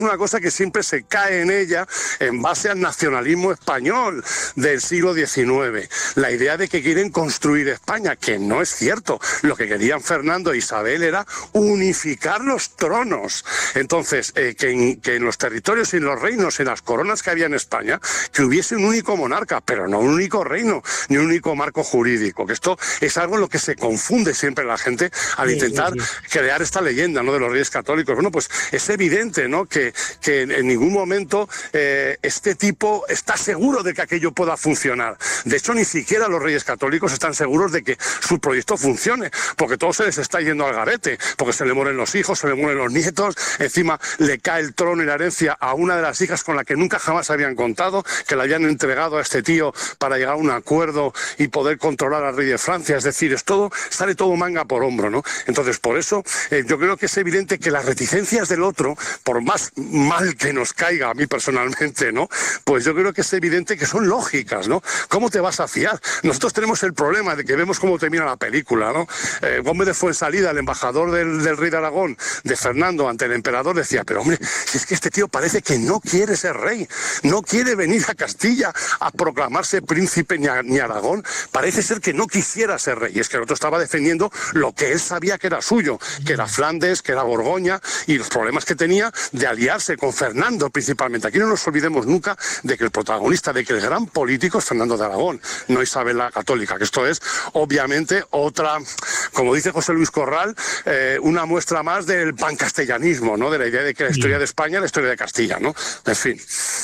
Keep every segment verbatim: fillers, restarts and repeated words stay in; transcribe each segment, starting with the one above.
una cosa que siempre se cae en ella en base al nacionalismo español del siglo diecinueve. La idea de que quieren construir España, que no es cierto. Lo que querían Fernando e Isabel era unificar los tronos. Entonces, eh, que, en, que en los territorios y en los reinos, en las coronas que había en España, que hubiese un único monarca, pero no un único reino, ni un único marco jurídico. Que esto es algo en lo que se confunde siempre la gente al intentar sí, sí, sí. crear esta leyenda, ¿no?, de los Reyes Católicos. Bueno, pues es evidente, ¿no?, que que en ningún momento eh, este tipo está seguro de que aquello pueda funcionar. De hecho, ni siquiera los Reyes Católicos están seguros de que su proyecto funcione, porque todo se les está yendo al garete, porque se le mueren los hijos, se le mueren los nietos, encima le cae el trono y la herencia a una de las hijas con la que nunca jamás habían contado, que la habían entregado a este tío para llegar a un acuerdo y poder controlar al rey de Francia. Es decir, es todo, sale todo manga por hombro, ¿no? Entonces, por eso, eh, yo creo que es evidente que las reticencias del otro, por más mal que nos caiga a mí personalmente, ¿no?, pues yo creo que es evidente que son lógicas, ¿no? ¿Cómo te vas a fiar? Nosotros tenemos el problema de que vemos cómo termina la película, ¿no? Eh, Gómez de Fuensalida, el embajador del, del rey de Aragón, de Fernando, ante el emperador, decía, pero hombre, si es que este tío parece que no quiere ser rey, no quiere venir a Castilla a proclamarse príncipe ni, a, ni Aragón, parece ser que no quisiera ser rey. Y es que el otro estaba defendiendo lo que él sabía que era suyo, que era Flandes, que era Borgoña, y los problemas que tenía de aliarse con Fernando principalmente. Aquí no nos olvidemos nunca de que el protagonista, de que el gran político es Fernando de Aragón, no Isabel la Católica, que esto es obviamente otra, como dice José Luis Corral, eh, una muestra más del pancastellanismo, ¿no?, de la idea de que la historia de España es la historia de Castilla, ¿no? En fin.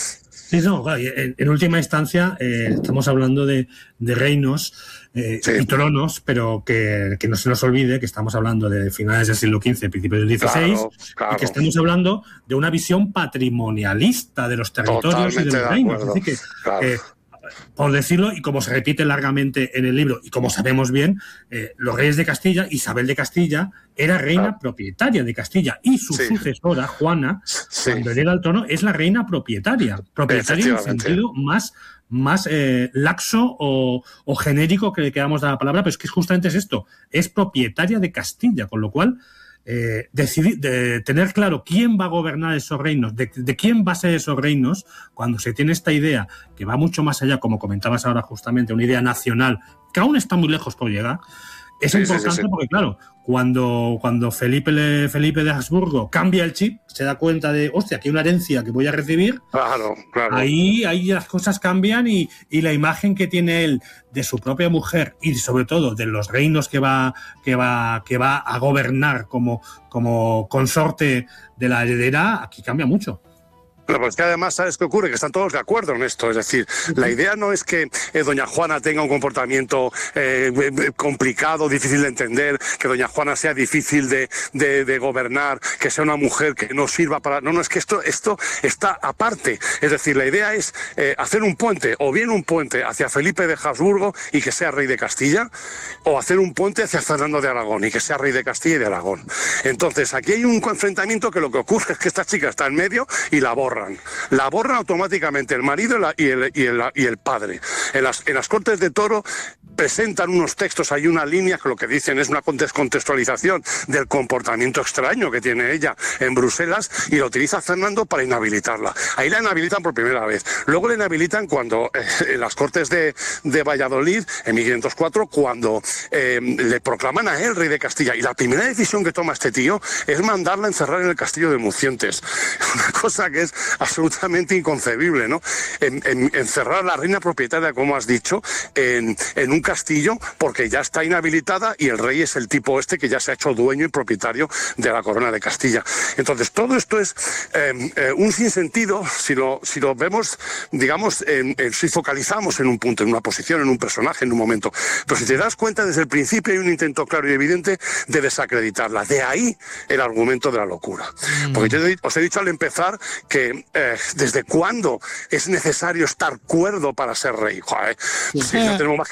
Sí, no, en, en última instancia eh, estamos hablando de, de reinos eh, sí. y tronos, pero que, que no se nos olvide que estamos hablando de finales del siglo quince, principios del dieciséis, claro, claro. y que estamos hablando de una visión patrimonialista de los territorios Totalmente y de los reinos. Así que, claro. eh, por decirlo, y como se repite largamente en el libro, y como sabemos bien, eh, los reyes de Castilla, Isabel de Castilla, era reina claro. propietaria de Castilla, y su sí. sucesora, Juana, sí. cuando hereda el trono, es la reina propietaria. Propietaria en el sentido más, más eh, laxo o, o genérico que le queramos dar a la palabra, pero es que justamente es esto, es propietaria de Castilla, con lo cual Eh, decidir, de tener claro quién va a gobernar esos reinos, de, de quién va a ser esos reinos, cuando se tiene esta idea que va mucho más allá, como comentabas ahora justamente, una idea nacional que aún está muy lejos por llegar, es sí, importante sí, sí, sí. porque claro, cuando, cuando Felipe, le, Felipe de Habsburgo cambia el chip, se da cuenta de, hostia, aquí hay una herencia que voy a recibir, claro, claro. Ahí, ahí las cosas cambian y, y la imagen que tiene él de su propia mujer y sobre todo de los reinos que va, que va, que va a gobernar como, como consorte de la heredera, aquí cambia mucho. Pero pues que además, ¿sabes qué ocurre? Que están todos de acuerdo en esto. Es decir, la idea no es que eh, doña Juana tenga un comportamiento eh, complicado, difícil de entender, que doña Juana sea difícil de, de, de gobernar, que sea una mujer que no sirva para... No, no, es que esto, esto está aparte. Es decir, la idea es eh, hacer un puente, o bien un puente hacia Felipe de Habsburgo y que sea rey de Castilla, o hacer un puente hacia Fernando de Aragón y que sea rey de Castilla y de Aragón. Entonces, aquí hay un enfrentamiento que lo que ocurre es que esta chica está en medio y la borra. La borran automáticamente el marido y el, y el, y el padre. En las, en las Cortes de Toro presentan unos textos, hay una línea que lo que dicen es una descontextualización del comportamiento extraño que tiene ella en Bruselas y lo utiliza Fernando para inhabilitarla. Ahí la inhabilitan por primera vez. Luego la inhabilitan cuando eh, en las Cortes de, de Valladolid, en mil quinientos cuatro, cuando eh, le proclaman a él rey de Castilla. Y la primera decisión que toma este tío es mandarla a encerrar en el castillo de Mucientes. Una cosa que es absolutamente inconcebible, ¿no? En, en, encerrar a la reina propietaria, como has dicho, en, en un castillo porque ya está inhabilitada y el rey es el tipo este que ya se ha hecho dueño y propietario de la corona de Castilla. Entonces, todo esto es eh, eh, un sinsentido si lo, si lo vemos, digamos, en, en, si focalizamos en un punto, en una posición, en un personaje, en un momento. Pero si te das cuenta, desde el principio hay un intento claro y evidente de desacreditarla. De ahí el argumento de la locura. Porque yo os he dicho al empezar que Eh, ¿desde cuándo es necesario estar cuerdo para ser rey? Joder, si no tenemos más que mirar en el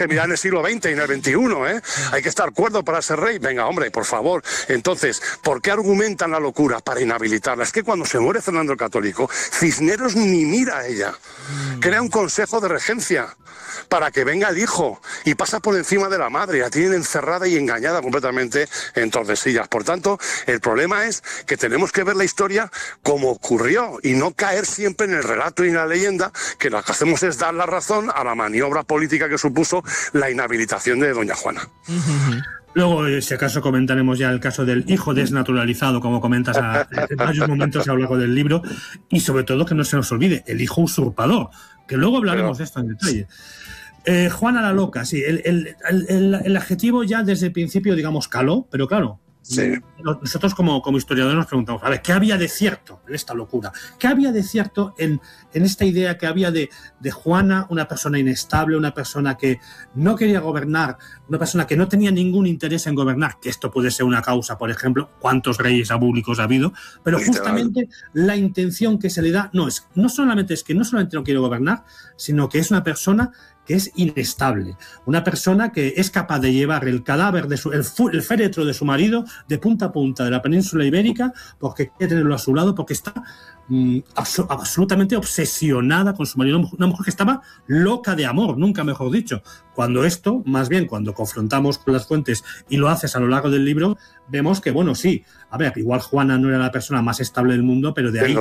siglo veinte y en el veintiuno, ¿eh? Hay que estar cuerdo para ser rey. Venga, hombre, por favor. Entonces, ¿por qué argumentan la locura? Para inhabilitarla. Es que cuando se muere Fernando el Católico, Cisneros ni mira a ella. Crea un consejo de regencia para que venga el hijo y pasa por encima de la madre. La tienen encerrada y engañada completamente en Tordesillas. Por tanto, el problema es que tenemos que ver la historia como ocurrió y no caer siempre en el relato y en la leyenda, que lo que hacemos es dar la razón a la maniobra política que supuso la inhabilitación de doña Juana. Uh-huh. Luego, si acaso, comentaremos ya el caso del hijo desnaturalizado, como comentas a, en varios momentos a lo largo del libro, y sobre todo que no se nos olvide, el hijo usurpador, que luego hablaremos Pero... de esto en detalle. Eh, Juana la loca, sí, el, el, el, el adjetivo ya desde el principio, digamos, caló, pero claro, sí. Nosotros como, como historiadores nos preguntamos, a ver, ¿qué había de cierto en esta locura? ¿Qué había de cierto en, en esta idea que había de, de Juana, una persona inestable, una persona que no quería gobernar, una persona que no tenía ningún interés en gobernar, que esto puede ser una causa, por ejemplo, cuántos reyes abúlicos ha habido, pero justamente la intención que se le da no es, no solamente es que no solamente no quiere gobernar, sino que es una persona que es inestable, una persona que es capaz de llevar el cadáver, de su, el, el féretro de su marido de punta a punta de la península ibérica porque quiere tenerlo a su lado, porque está mm, abs- absolutamente obsesionada con su marido, una mujer que estaba loca de amor, nunca mejor dicho, cuando esto, más bien cuando confrontamos con las fuentes y lo haces a lo largo del libro, vemos que, bueno, sí, a ver, igual Juana no era la persona más estable del mundo, pero de ahí...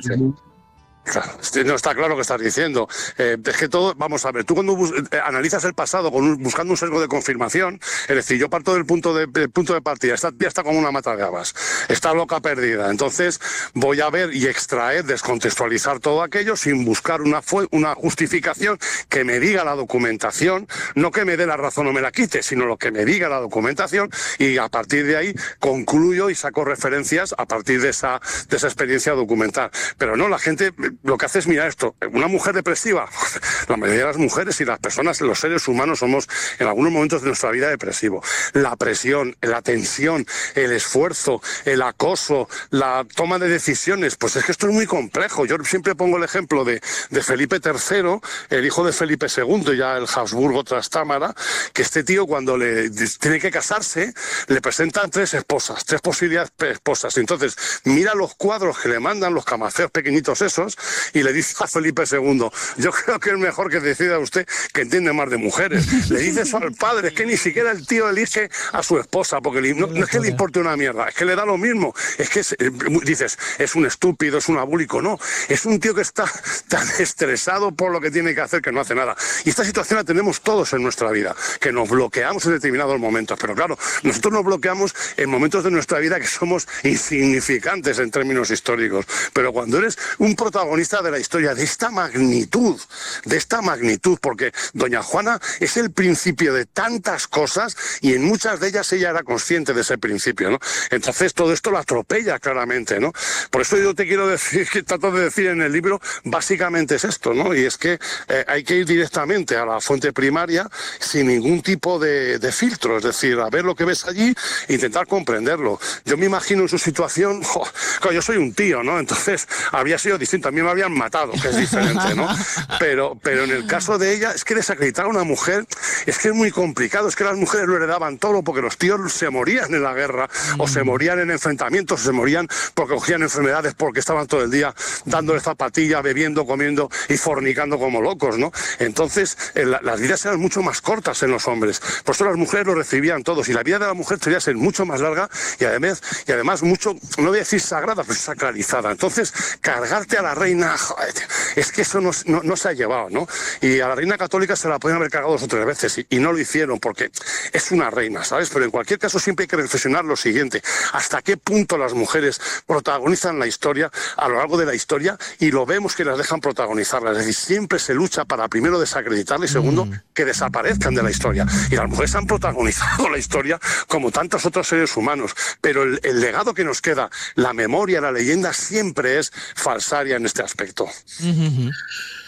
Claro, no está claro lo que estás diciendo. Eh, es que todo, vamos a ver, tú cuando bus, eh, analizas el pasado con un, buscando un sesgo de confirmación, es decir, yo parto del punto de, del punto de partida, esta tía está como una mata de habas, está loca perdida, entonces voy a ver y extraer, descontextualizar todo aquello sin buscar una, una justificación que me diga la documentación, no que me dé la razón o me la quite, sino lo que me diga la documentación, y a partir de ahí concluyo y saco referencias a partir de esa, de esa experiencia documental. Pero no, la gente... Lo que hace es mirar esto, una mujer depresiva, la mayoría de las mujeres y las personas, los seres humanos somos en algunos momentos de nuestra vida depresivos. La presión, la tensión, el esfuerzo, el acoso, la toma de decisiones, pues es que esto es muy complejo. Yo siempre pongo el ejemplo de, de Felipe tercero, el hijo de Felipe segundo, ya el Habsburgo Trastámara, que este tío cuando le tiene que casarse, le presentan tres esposas, tres posibilidades esposas. Entonces, mira los cuadros que le mandan, los camaceos pequeñitos esos, y le dice a Felipe segundo, yo creo que es mejor que decida usted que entiende más de mujeres. Le dice eso al padre, es que ni siquiera el tío elige a su esposa, porque no, no es que le importe una mierda, es que le da lo mismo, es que es, dices, es un estúpido, es un abúlico, no, es un tío que está tan estresado por lo que tiene que hacer que no hace nada. Y esta situación la tenemos todos en nuestra vida, que nos bloqueamos en determinados momentos, pero claro, nosotros nos bloqueamos en momentos de nuestra vida que somos insignificantes en términos históricos, pero cuando eres un protagonista de la historia de esta magnitud, de esta magnitud, porque doña Juana es el principio de tantas cosas y en muchas de ellas ella era consciente de ese principio, ¿no? Entonces todo esto lo atropella claramente, ¿no? Por eso yo te quiero decir, que trato de decir en el libro, básicamente es esto, ¿no? Y es que eh, hay que ir directamente a la fuente primaria sin ningún tipo de, de filtro, es decir, a ver lo que ves allí e intentar comprenderlo. Yo me imagino en su situación, jo, claro, yo soy un tío, ¿no? Entonces habría sido distinto. A mí me habían matado, que es diferente, ¿no? Pero, pero en el caso de ella, es que desacreditar a una mujer es que es muy complicado, es que las mujeres lo heredaban todo porque los tíos se morían en la guerra, o se morían en enfrentamientos, o se morían porque cogían enfermedades, porque estaban todo el día dándole zapatilla, bebiendo, comiendo y fornicando como locos, ¿no? Entonces, la, las vidas eran mucho más cortas en los hombres, por eso las mujeres lo recibían todos, y la vida de la mujer debería ser mucho más larga y además, y además mucho, no voy a decir sagrada, pero sacralizada. Entonces, cargarte a la reina, joder, es que eso no, no, no se ha llevado, ¿no? Y a la reina católica se la podían haber cargado dos o tres veces y, y no lo hicieron porque es una reina, ¿sabes? Pero en cualquier caso siempre hay que reflexionar lo siguiente, hasta qué punto las mujeres protagonizan la historia a lo largo de la historia, y lo vemos que las dejan protagonizarla, es decir, siempre se lucha para primero desacreditarla y segundo mm. que desaparezcan de la historia, y las mujeres han protagonizado la historia como tantos otros seres humanos, pero el, el legado que nos queda, la memoria, la leyenda siempre es falsaria en este aspecto. Uh-huh.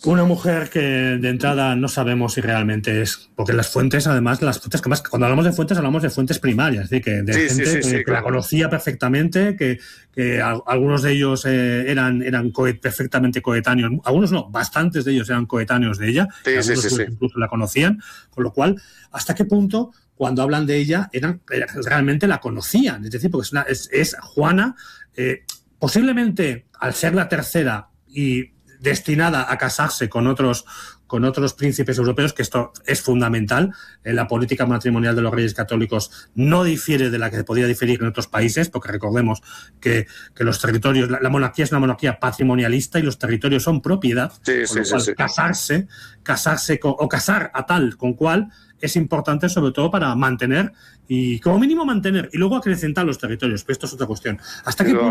Una mujer que de entrada no sabemos si realmente es, porque las fuentes, además, las fuentes que más, cuando hablamos de fuentes, hablamos de fuentes primarias, es decir, que de sí, gente sí, sí, que, sí, que claro. la conocía perfectamente, que, que a, algunos de ellos eh, eran, eran coet, perfectamente coetáneos, algunos no, bastantes de ellos eran coetáneos de ella, sí, algunos sí, sí, sí. incluso la conocían, con lo cual, ¿hasta qué punto cuando hablan de ella eran realmente la conocían? Es decir, porque es, una, es, es Juana, eh, posiblemente al ser la tercera y destinada a casarse con otros, con otros príncipes europeos, que esto es fundamental. Eh, la política matrimonial de los reyes católicos no difiere de la que podría diferir en otros países, porque recordemos que, que los territorios, la, la monarquía es una monarquía patrimonialista y los territorios son propiedad, sí, con sí, lo cual sí, sí. casarse, casarse con, o casar a tal con cual es importante, sobre todo para mantener y como mínimo mantener y luego acrecentar los territorios, pero esto es otra cuestión. ¿Hasta qué punto